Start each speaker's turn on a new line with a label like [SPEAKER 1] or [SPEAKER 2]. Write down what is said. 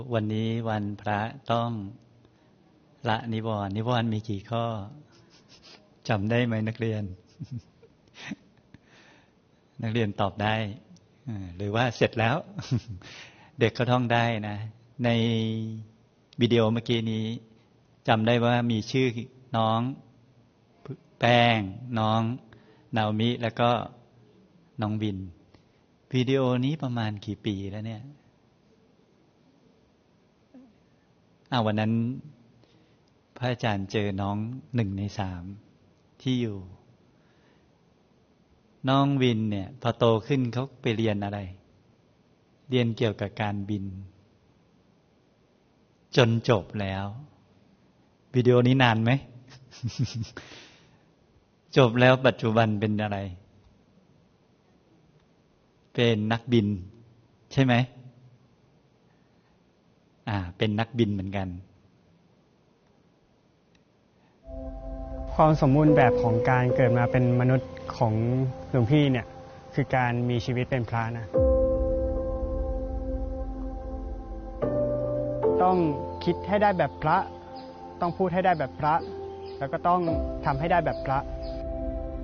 [SPEAKER 1] วันนี้วันพระต้องละนิวรณ์นิวรณ์มีกี่ข้อจำได้ไหมนักเรียน นักเรียนตอบได้หรือว่าเสร็จแล้ว เด็กก็ท่องได้นะในวิดีโอเมื่อกี้นี้จำได้ว่ามีชื่อน้องแป้งน้องนาโอมิแล้วก็น้องวินวิดีโอนี้ประมาณกี่ปีแล้วเนี่ยวันนั้นพระอาจารย์เจอน้อง1 ใน 3ที่อยู่น้องวินเนี่ยพอโตขึ้นเขาไปเรียนอะไรเรียนเกี่ยวกับการบินจนจบแล้ววิดีโอนี้นานไหม จบแล้วปัจจุบันเป็นอะไรเป็นนักบินใช่ไหมเป็นนักบินเหมือนกัน
[SPEAKER 2] ความสมบูรณ์แบบของการเกิดมาเป็นมนุษย์ของหลวงพี่เนี่ยคือการมีชีวิตเป็นพระนะต้องคิดให้ได้แบบพระต้องพูดให้ได้แบบพระแล้วก็ต้องทำให้ได้แบบพระ